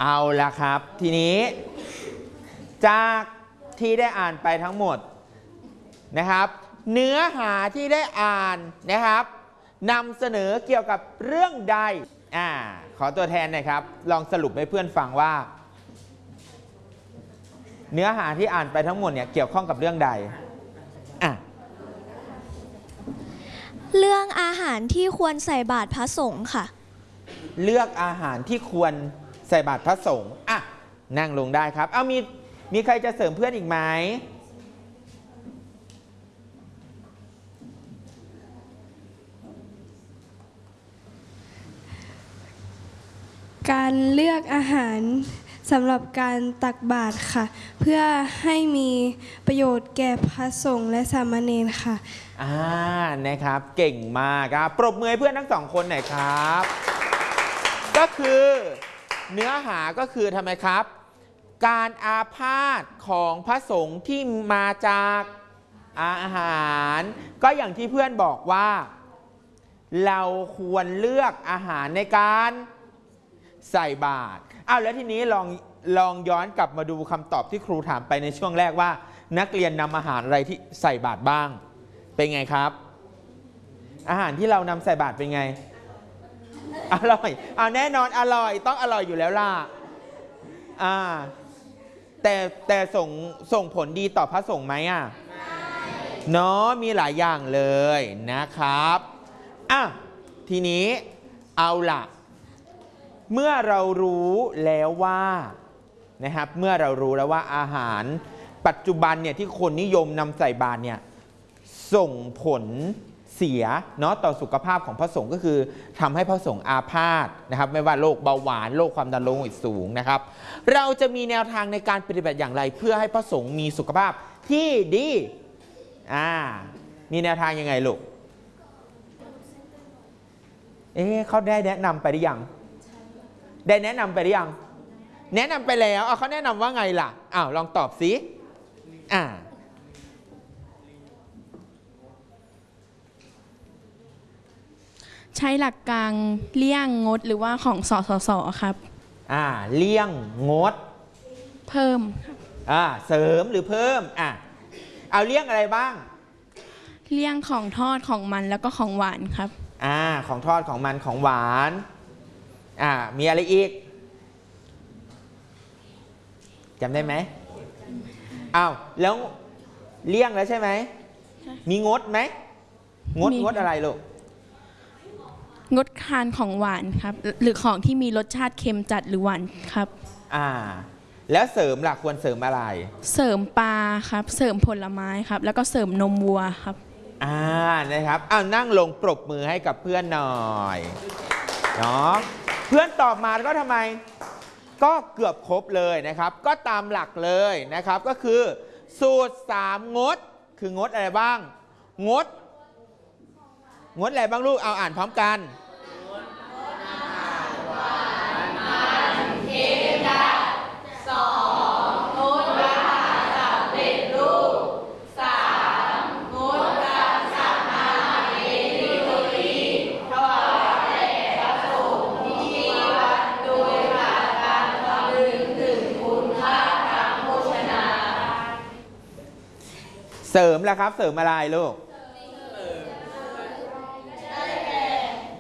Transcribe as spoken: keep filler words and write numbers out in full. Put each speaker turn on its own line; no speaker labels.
เอาละครับทีนี้จากที่ได้อ่านไปทั้งหมดนะครับเนื้อหาที่ได้อ่านนะครับนำเสนอเกี่ยวกับเรื่องใดอ่าขอตัวแทนหน่อยครับลองสรุปให้เพื่อนฟังว่าเนื้อหาที่อ่านไปทั้งหมดเนี่ยเกี่ยวข้องกับเรื่องใดอ่ะ
เรื่องอาหารที่ควรใส่บาตรพระสงฆ์ค่ะ
เลือกอาหารที่ควรใส่บาตรพระสงฆ์อ่ะนั่งลงได้ครับเอามีมีใครจะเสริมเพื่อนอีกไหม
การเลือกอาหารสำหรับการตักบาตรค่ะเพื่อให้มีประโยชน์แก่พระสงฆ์และสามเณรค่ะ
อ่านะครับเก่งมากครับปรบมือให้เพื่อนทั้งสองคนหน่อยครับก็คือเนื้อหาก็คือทำไมครับการอาพาธของพระสงฆ์ที่มาจากอาหารก็อย่างที่เพื่อนบอกว่าเราควรเลือกอาหารในการใส่บาตรอ้าวแล้วทีนี้ลองลองย้อนกลับมาดูคำตอบที่ครูถามไปในช่วงแรกว่านักเรียนนำอาหารอะไรที่ใส่บาตรบ้างเป็นไงครับอาหารที่เรานำใส่บาตรเป็นไงอร่อยอ่าแน่นอนอร่อยต้องอร่อยอยู่แล้วล่ะอ่าแต่แต่ส่งส่งผลดีต่อพระสงฆ์ไหมอ่ะเนาะมีหลายอย่างเลยนะครับอ่ะทีนี้เอาล่ะเมื่อเรารู้แล้วว่านะครับเมื่อเรารู้แล้วว่าอาหารปัจจุบันเนี่ยที่คนนิยมนำใส่บาตรเนี่ยส่งผลเสียเนาะต่อสุขภาพของพระสงฆ์ก็คือทำให้พระสงฆ์อาพาธนะครับไม่ว่าโรคเบาหวานโรคความดันโลหิตสูงนะครับเราจะมีแนวทางในการปฏิบัติอย่างไรเพื่อให้พระสงฆ์มีสุขภาพที่ดีอ่ามีแนวทางยังไงลูกเอ๊ะเขาได้แนะนำไปหรือยังได้แนะนำไปหรือยังแนะนำไปแล้วเอาเขาแนะนำว่าไงล่ะอ้าวลองตอบสิอ่า
ใช้หลักการเลี่ยงงดหรือว่าของสสสครับ
อ่าเลี่ยงงด
เพิ่ม
อ่าเสริมหรือเพิ่มอ่าเอาเลี่ยงอะไรบ้าง
เลี่ยงของทอดของมันแล้วก็ของหวานครับ
อ่าของทอดของมันของหวานอ่ามีอะไรอีกจำได้ไหมอ้าวแล้วเลี่ยงแล้วใช่ไหมมีงดไหมงดงดอะไรลูก
งดทานของหวานครับหรือของที่มีรสชาติเค็มจัดหรือหวานครับ
อ่าแล้วเสริมล่ะควรเสริมอะไร
เสริมปลาครับเสริมผลไม้ครับแล้วก็เสริมนมวัวครับ
อ่านะครับอ้าวนั่งลงปรบมือให้กับเพื่อนหน่อยเนาะเพื่อนตอบมาก็ทำไมก็เกือบครบเลยนะครับก็ตามหลักเลยนะครับก็คือสูตรสามงดคืองดอะไรบ้างงดงดอะไรบ้างลูกเอาอ่านพร้อมกันงดอาหารหวานมันเค็มจัดสองงดอาหารสำเร็จรูปสามงดการสัมมาเอริโกรีถวายแด่พระสงฆ์ที่วัดโดยขาดการคำนึงถึงคุณค่าทางโภชนาเสริมแล้วครับเสริมอะไรลูก